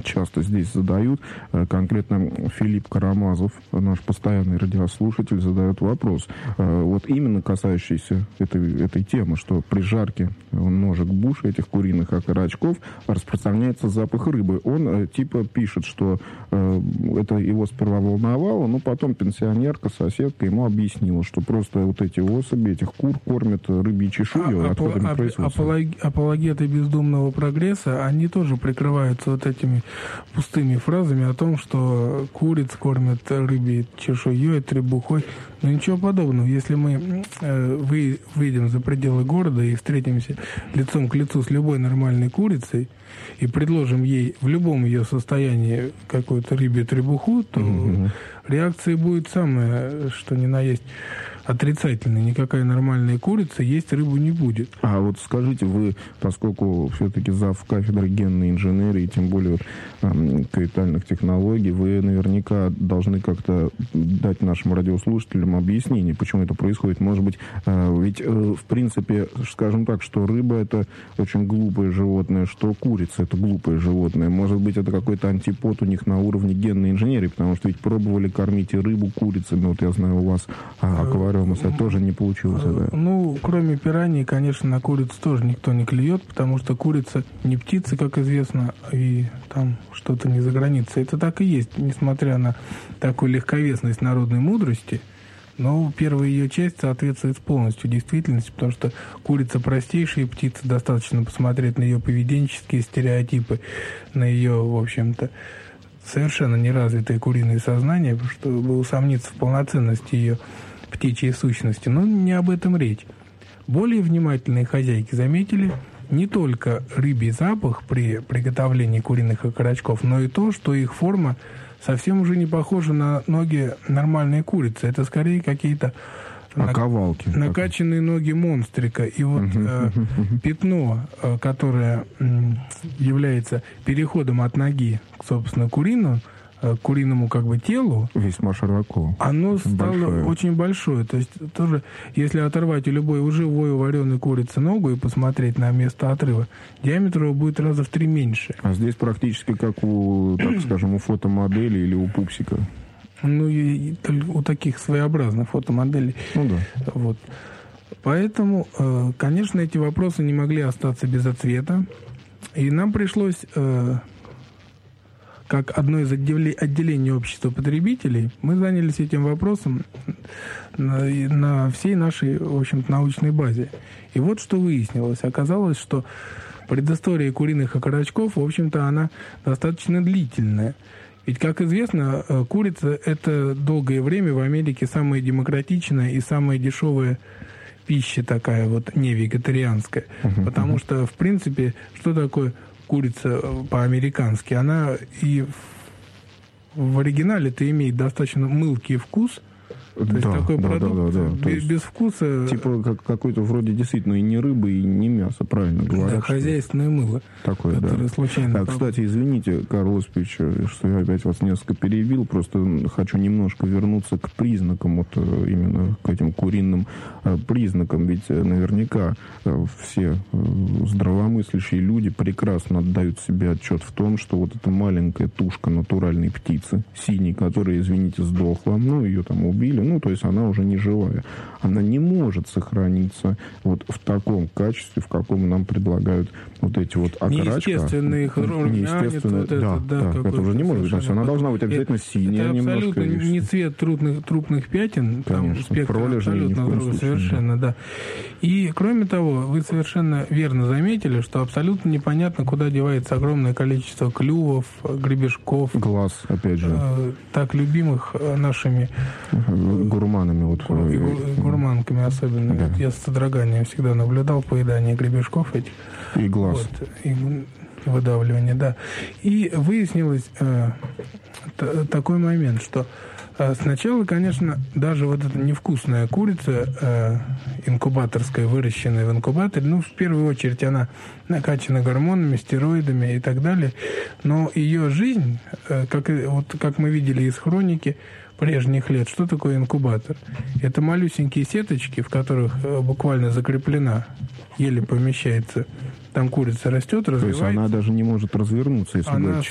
часто здесь задают. Конкретно Филипп Карамазов, наш постоянный радиослушатель, задает вопрос. Вот именно касающийся этой темы, что при жарке ножек буша этих куриных окорочков распространяется запах рыбы. Он типа пишет, что это его сперва волновало, но потом пенсионерка, соседка ему объяснила, что просто вот эти особи, этих кур кормят рыбьей чешуей, отходами производства. Апологеты бездумного прогресса, они тоже прикрываются вот этими пустыми фразами о том, что куриц кормят рыбьей чешуей, требухой. Но ничего подобного. Если мы выйдем за пределы города и встретимся лицом к лицу с любой нормальной курицей и предложим ей в любом ее состоянии какую-то рыбью требуху, то реакция будет самая, что ни на есть, отрицательная. Никакая нормальная курица есть рыбу не будет. А вот скажите, вы, поскольку все-таки зав. Кафедры генной инженерии, тем более каитальных технологий, вы наверняка должны как-то дать нашим радиослушателям объяснение, почему это происходит. Может быть, ведь в принципе, скажем так, что рыба это очень глупое животное, что курица это глупое животное. Может быть, это какой-то антипод у них на уровне генной инженерии, потому что ведь пробовали кормить и рыбу курицами. Вот я знаю, у вас аквариум тоже не получилось. Да? Ну, кроме пираний, конечно, на курицу тоже никто не клюет, потому что курица не птица, как известно, и там что-то не за границей. Это так и есть, несмотря на такую легковесность народной мудрости. Но первая ее часть соответствует полностью действительности, потому что курица простейшая птица, достаточно посмотреть на ее поведенческие стереотипы, на ее, в общем-то, совершенно неразвитое куриное сознание, чтобы усомниться в полноценности ее птичьей сущности. Но не об этом речь. Более внимательные хозяйки заметили не только рыбий запах при приготовлении куриных окорочков, но и то, что их форма совсем уже не похожа на ноги нормальной курицы. Это скорее какие-то накачанные ноги монстрика. И вот пятно, которое является переходом от ноги к, собственно, куриному как бы телу, весьма широко. Оно стало очень большое. То есть тоже, если оторвать у любой живой вареной курицы ногу и посмотреть на место отрыва, диаметр его будет раза в 3 меньше. А здесь практически как у, так скажем, у фотомодели или у пупсика. Ну, и у таких своеобразных фотомоделей. Ну да. Вот. Поэтому, конечно, эти вопросы не могли остаться без ответа. И нам пришлось, как одно из отделений общества потребителей, мы занялись этим вопросом на всей нашей, в общем-то, научной базе. И вот что выяснилось. Оказалось, что предыстория куриных окорочков, в общем-то, она достаточно длительная. Ведь, как известно, курица – это долгое время в Америке самая демократичная и самая дешевая пища такая вот не вегетарианская. Потому что, в принципе, что такое курица по-американски? Она и в оригинале-то имеет достаточно мылкий вкус. То есть такой продукт без вкуса. Типа какой-то вроде действительно и не рыбы, и не мясо, правильно говорят. Да, хозяйственное мыло. Такое, да. Случайно. Кстати, извините, Карл Осипович, что я опять вас несколько перебил, просто хочу немножко вернуться к признакам, вот именно к этим куриным признакам. Ведь наверняка все здравомыслящие люди прекрасно отдают себе отчет в том, что вот эта маленькая тушка натуральной птицы, синей, которая, извините, сдохла, ну, ее там убили, ну, то есть она уже не живая. Она не может сохраниться вот в таком качестве, в каком нам предлагают вот эти вот окорочка. Неестественные неестественные, это уже не может быть. Она должна быть обязательно синяя. Это абсолютно не цвет трупных пятен. Конечно, спектр абсолютно другой, совершенно, да. И, кроме того, вы совершенно верно заметили, что абсолютно непонятно, куда девается огромное количество клювов, гребешков. Глаз, опять же. Так любимых нашими гурманами. Вот. Гурманками особенно. Да. Вот я с содроганием всегда наблюдал поедание гребешков этих. И глаз. Вот, и выдавливание, да. И выяснилось такой момент, что сначала, конечно, даже вот эта невкусная курица инкубаторская, выращенная в инкубаторе, ну, в первую очередь она накачана гормонами, стероидами и так далее, но ее жизнь, как мы видели из хроники прежних лет, что такое инкубатор? Это малюсенькие сеточки, в которых буквально закреплена, еле помещается. Там курица растет, развивается. То есть она даже не может развернуться, если она